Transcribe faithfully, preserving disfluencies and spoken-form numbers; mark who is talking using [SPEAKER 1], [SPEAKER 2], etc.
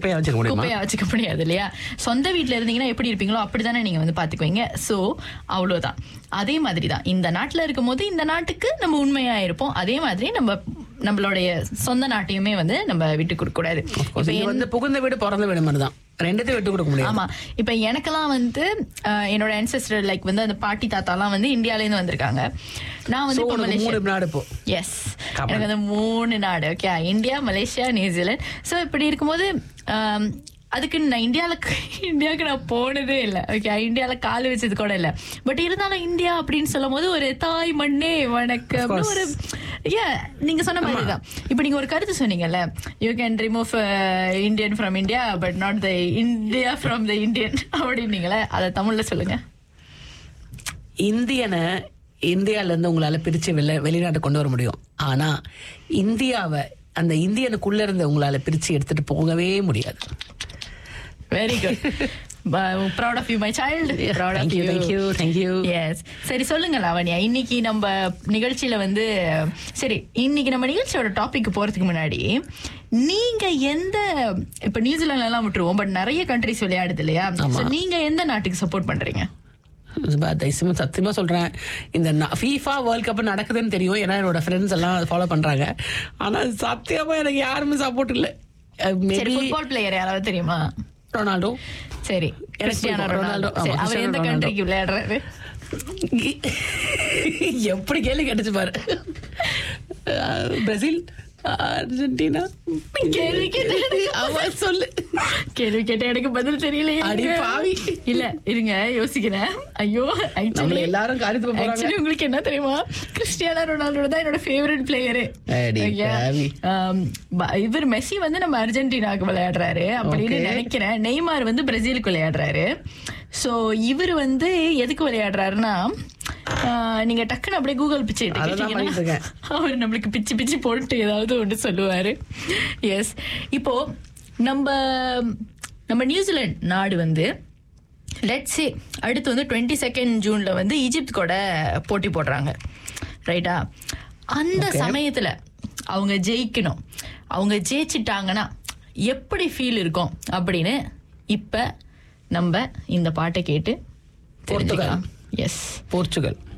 [SPEAKER 1] குப்பையா வச்சுக்க முடியுமா?
[SPEAKER 2] குப்பையா வச்சுக்க முடியாது இல்லையா? சொந்த வீட்டுல இருந்தீங்கன்னா எப்படி இருப்பீங்களோ அப்படித்தானே நீங்க வந்து பாத்துக்குவீங்க. சோ அவ்வளவுதான். அதே மாதிரிதான் இந்த நாட்டுல இருக்கும் போது இந்த நாட்டுக்கு நம்ம உண்மையா இருப்போம். அதே மாதிரி நம்ம நம்மளுடைய சொந்த நாட்டையுமே வந்து நம்ம விட்டு கொடுக்க கூடாது.
[SPEAKER 1] வந்து புகுந்த வீடு பிறந்த வீடு மாதிரி தான், ரெண்டுத்தையும் விட்டு கொடுக்க முடியாது.
[SPEAKER 2] ஆமா, இப்ப எனக்கெல்லாம் வந்து என்னோட ancestor லைக் வந்து அந்த பாட்டி தாத்தா எல்லாம் வந்து இந்தியால இருந்து வந்திருக்காங்க. நான் வந்து இப்ப மலேசியா. எஸ், எனக்கு வந்து மூணு நாடு. Okay, India, Malaysia, New Zealand. So இப்படி இருக்கும்போது அதுக்கு நான் இந்தியாவில இந்தியாவுக்கு நான் போனதே இல்லை. ஓகே, இந்தியாவில கால் வச்சது கூட இல்லை. பட் இருந்தாலும் இந்தியா அப்படின்னு சொல்லும் போது ஒரு தாய் மண்ணே வணக்கம் ஒரு நீங்க சொன்ன மாதிரிதான். இப்ப நீங்க ஒரு கருத்து சொன்னீங்கல்ல, you can remove Indian from India but not the India from the Indian அப்படின்னீங்களே, அதை தமிழ்ல சொல்லுங்க.
[SPEAKER 1] இந்தியனை இந்தியால இருந்து உங்களால பிரிச்சு வெளி வெளிநாட்டு கொண்டு வர முடியும். ஆனா இந்தியாவை அந்த இந்தியனுக்குள்ள இருந்து உங்களால பிரிச்சு எடுத்துட்டு போகவே முடியாது.
[SPEAKER 2] Very good. proud of you my child. proud
[SPEAKER 1] of you. Thank you, thank you.
[SPEAKER 2] Yes. சரி சொல்லுங்க லாவண்யா, இன்னைக்கு நம்ம நிகழ்ச்சியில வந்து சரி இன்னைக்கு நம்ம நிகழ்ச்சியோட டாபிக் போறதுக்கு முன்னாடி நீங்க எந்த இப்ப நியூசிலாந்து எல்லாம் விட்டுருவோம், பட் நிறைய கண்ட்ரிஸ் விளையாடுது இல்லையா? நீங்க எந்த நாட்டுக்கு சப்போர்ட் பண்றீங்க?
[SPEAKER 1] சத்தியமா சொல்றேன், இந்த ஃபீஃபா வேர்ல்ட் கப் நடக்குதுன்னு தெரியும், ஏன்னா என்னோட ஃப்ரெண்ட்ஸ் எல்லாம் ஃபாலோ பண்றாங்க. ஆனா சத்தியமா எனக்கு யாருமே சப்போர்ட் இல்ல.
[SPEAKER 2] ஃபுட்பால் பிளேயர் யாராவது தெரியுமா?
[SPEAKER 1] ரொனால்டோ.
[SPEAKER 2] சரி, கிறிஸ்டியானோ ரொனால்டோ. அவர் எந்த கண்ட்ரிக்கு விளையாடுறாரு?
[SPEAKER 1] எப்படி கேள்வி கேட்டுச்சு பாரு. Brazil, Argentina.
[SPEAKER 2] கேள்வி கேட்டு
[SPEAKER 1] சொல்லு.
[SPEAKER 2] கேள்வி கேட்ட எனக்கு பதில் தெரியல. இல்ல இருங்க யோசிக்கிறேன். ஐயோ,
[SPEAKER 1] எல்லாரும்
[SPEAKER 2] ஆக்சுவலி உங்களுக்கு என்ன தெரியுமா, கிறிஸ்டியானோ ரொனால்டோ தான் என்னோட ஃபேவரட் பிளேயரு. இவர் மெஸ்ஸி வந்து நம்ம அர்ஜென்டினாவுக்கு விளையாடுறாரு அப்படின்னு நினைக்கிறேன். நெய்மார் வந்து பிரேசிலுக்கு விளையாடுறாரு. சோ இவர் வந்து எதுக்கு விளையாடுறாருன்னா, நீங்க டக்குன்னு அப்படியே கூகுள் பிச்சு எடுத்துக்கிட்டீங்கன்னா அவர் நம்மளுக்கு பிச்சு பிச்சு போட்டு ஏதாவது ஒன்று சொல்லுவாரு. எஸ், இப்போ நம்ம நம்ம நியூசிலாந்து நாடு வந்து லெட்ஸ் சே அடுத்து வந்து டுவெண்ட்டி செகண்ட் ஜூன்ல வந்து ஈஜிப்ட் கூட போட்டி போடுறாங்க, ரைட்டா? அந்த சமயத்துல அவங்க ஜெயிக்கணும். அவங்க ஜெயிச்சிட்டாங்கன்னா எப்படி ஃபீல் இருக்கும் அப்படின்னு இப்ப நம்ம இந்த பாட்டை கேட்டு தெரிஞ்சுக்கலாம். S,
[SPEAKER 1] Portugal.